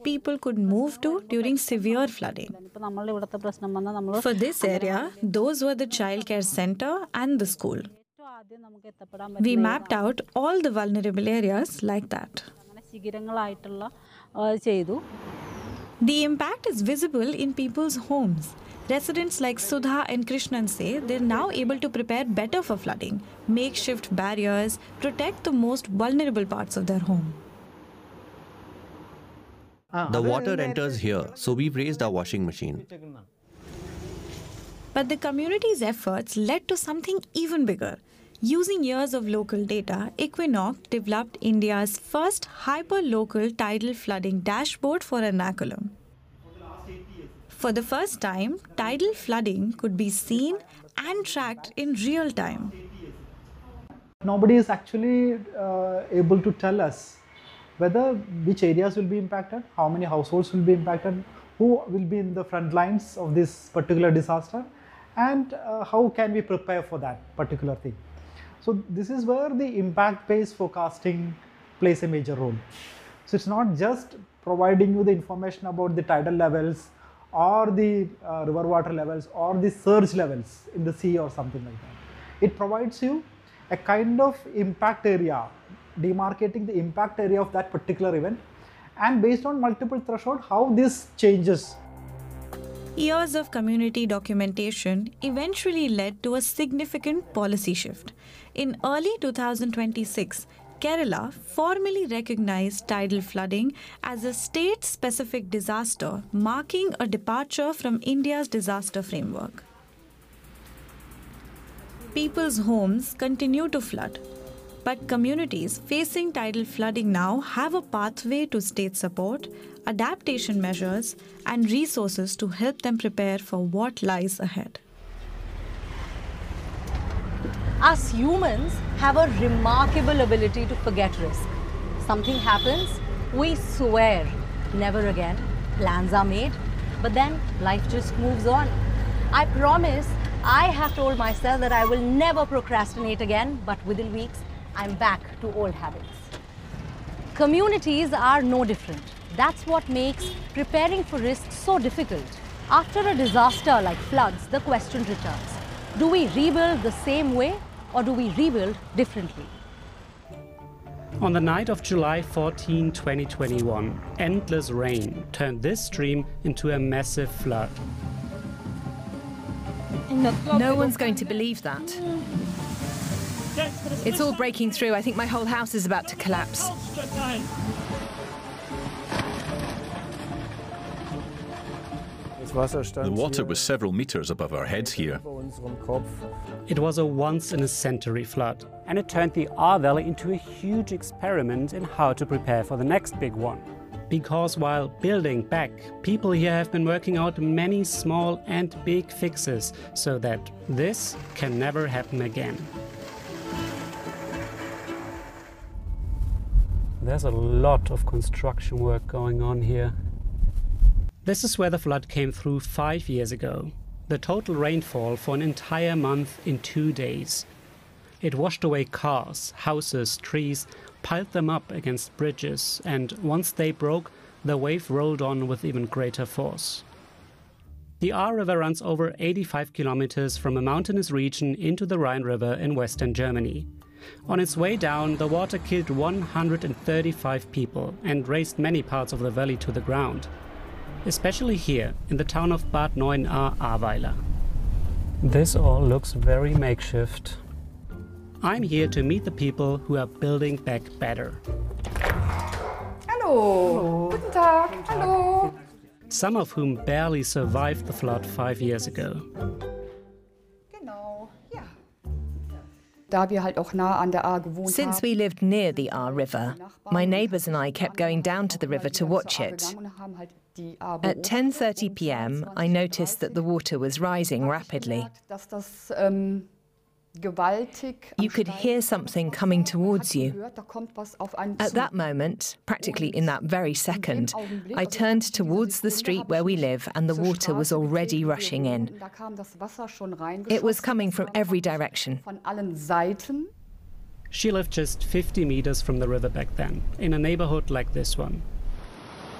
which people could move to during severe flooding. For this area, those were the childcare center and the school. We mapped out all the vulnerable areas like that. The impact is visible in people's homes. Residents like Sudha and Krishnan say they're now able to prepare better for flooding, make shift barriers, protect the most vulnerable parts of their home. The water enters here, so we've raised our washing machine. But the community's efforts led to something even bigger. Using years of local data, Equinox developed India's first hyper-local tidal flooding dashboard for Ernakulam. For the first time, tidal flooding could be seen and tracked in real time. Nobody is actually able to tell us whether which areas will be impacted, how many households will be impacted, who will be in the front lines of this particular disaster, and how can we prepare for that particular thing. So this is where the impact-based forecasting plays a major role. So it's not just providing you the information about the tidal levels or the river water levels or the surge levels in the sea or something like that. It provides you a kind of impact area, demarcating the impact area of that particular event, and based on multiple thresholds, how this changes. Years of community documentation eventually led to a significant policy shift. In early 2026, Kerala formally recognized tidal flooding as a state-specific disaster, marking a departure from India's disaster framework. People's homes continue to flood, but communities facing tidal flooding now have a pathway to state support, adaptation measures, and resources to help them prepare for what lies ahead. Us humans have a remarkable ability to forget risk. Something happens, we swear, never again. Plans are made, but then life just moves on. I promise I have told myself that I will never procrastinate again, but within weeks, I'm back to old habits. Communities are no different. That's what makes preparing for risk so difficult. After a disaster like floods, the question returns. Do we rebuild the same way or do we rebuild differently? On the night of July 14, 2021, endless rain turned this stream into a massive flood. No one's going to believe that. It's all breaking through. I think my whole house is about to collapse. The water was several meters above our heads here. It was a once-in-a-century flood, and it turned the Ahr Valley into a huge experiment in how to prepare for the next big one. Because while building back, people here have been working out many small and big fixes so that this can never happen again. There's a lot of construction work going on here. This is where the flood came through 5 years ago. The total rainfall for an entire month in 2 days. It washed away cars, houses, trees, piled them up against bridges, and once they broke, the wave rolled on with even greater force. The Ahr River runs over 85 kilometers from a mountainous region into the Rhine River in western Germany. On its way down, the water killed 135 people and razed many parts of the valley to the ground. Especially here, in the town of Bad Neuenahr-Ahrweiler. This all looks very makeshift. I'm here to meet the people who are building back better. Hallo. Guten Tag. Hallo. Some of whom barely survived the flood 5 years ago. Since we lived near the Ahr River, my neighbours and I kept going down to the river to watch it. At 10:30 p.m, I noticed that the water was rising rapidly. You could hear something coming towards you. At that moment, practically in that very second, I turned towards the street where we live and the water was already rushing in. It was coming from every direction. She lived just 50 meters from the river back then, in a neighborhood like this one.